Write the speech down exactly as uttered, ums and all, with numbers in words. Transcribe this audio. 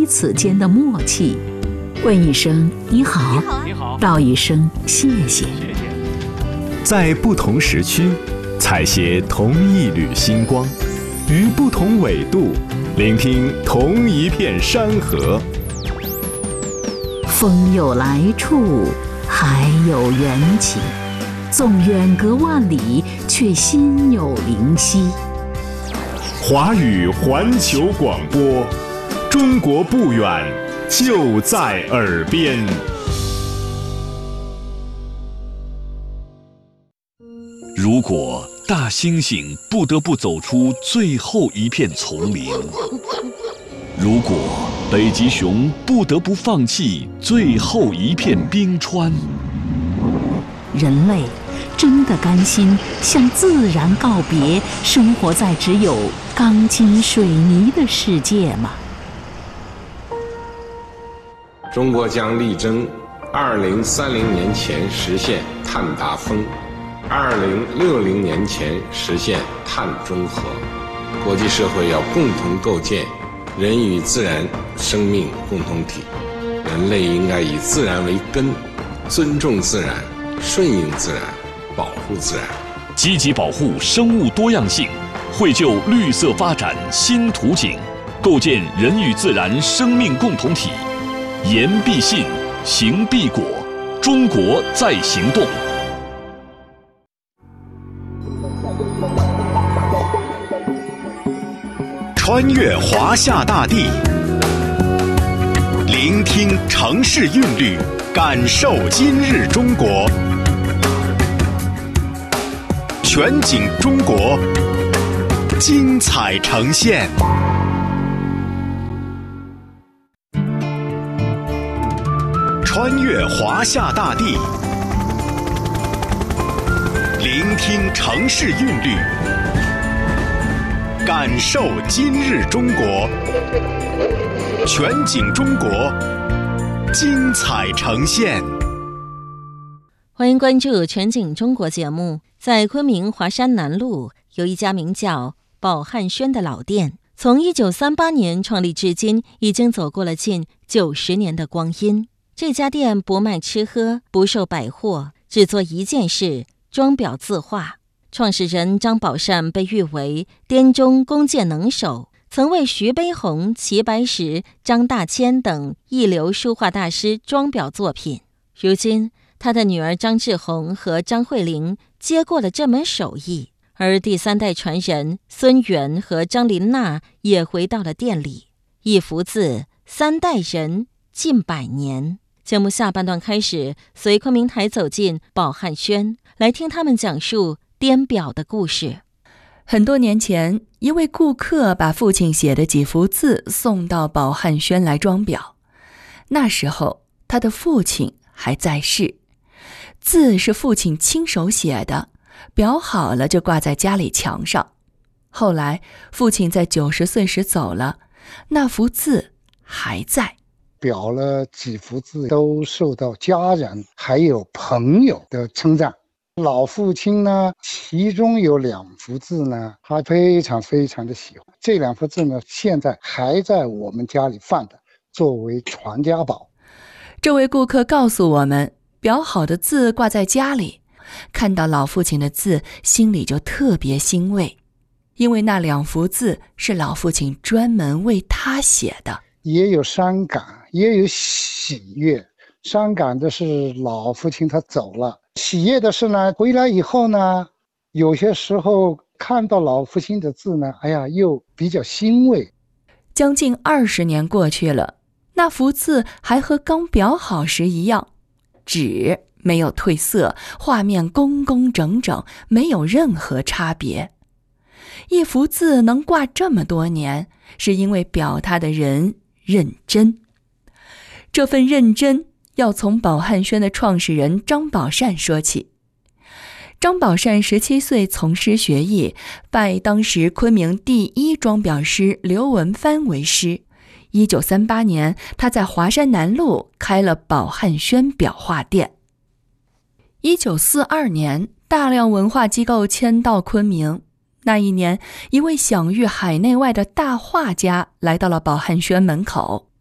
彼此间的默契。问一声你好， 你好， 道一声谢谢。 谢谢。 在不同时区，采撷同一缕星光，于不同纬度，聆听同一片山河。 风有来处，海有缘起，纵远隔万里，却心有灵犀。 华语环球广播，中国不远，就在耳边。 如果大猩猩不得不走出最后一片丛林，如果北极熊不得不放弃最后一片冰川， 人类真的甘心向自然告别，生活在只有钢筋水泥的世界吗？ 中国将力争二零三零年前实现碳达峰，二零六零年前实现碳中和。国际社会要共同构建人与自然生命共同体，人类应该以自然为根，尊重自然，顺应自然，保护自然， 积极保护生物多样性，绘就绿色发展新图景，构建人与自然生命共同体。言必信，行必果，中国在行动。 穿越华夏大地，聆听城市韵律，感受今日中国。全景中国，精彩呈现。穿越华夏大地，聆听城市韵律，感受今日中国。全景中国，精彩呈现。 欢迎关注全景中国节目。在昆明华山南路有一家名叫宝汉轩的老店，从一九三八年创立至今，已经走过了近九十年的光阴。这家店不卖吃喝，不售百货，只做一件事：装裱字画。创始人张宝善被誉为滇中弓箭能手，曾为徐悲鸿、齐白石、张大千等一流书画大师装裱作品。如今他的女儿张志红和张慧玲接过了这门手艺，而第三代传人孙元和张琳娜也回到了店里。一幅字，三代人，近百年。节目下半段开始，随昆明台走进宝汉轩，来听他们讲述滇表的故事。 很多年前，一位顾客把父亲写的几幅字送到宝汉轩来装裱。那时候他的父亲还在世，字是父亲亲手写的，裱好了就挂在家里墙上。后来父亲在九十岁时走了，那幅字还在。 裱了几幅字都受到家人还有朋友的称赞。老父亲呢，其中有两幅字呢，他非常非常的喜欢。这两幅字呢，现在还在我们家里放着，作为传家宝。 这位顾客告诉我们，裱好的字挂在家里，看到老父亲的字，心里就特别欣慰，因为那两幅字是老父亲专门为他写的。 也有伤感，也有喜悦。伤感的是老父亲他走了，喜悦的是呢，回来以后呢，有些时候看到老父亲的字呢，哎呀，又比较欣慰。 将近二十年过去了，那幅字还和刚裱好时一样，纸没有褪色，画面工工整整，没有任何差别。一幅字能挂这么多年，是因为裱它的人认真。这份认真要从宝汉轩的创始人张宝善说起。张宝善十七岁从师学艺，拜当时昆明第一装裱师刘文藩为师。一九三八年，他在华山南路开了宝汉轩裱画店。一九四二年，大量文化机构迁到昆明。那一年，一位享誉海内外的大画家来到了宝汉轩门口。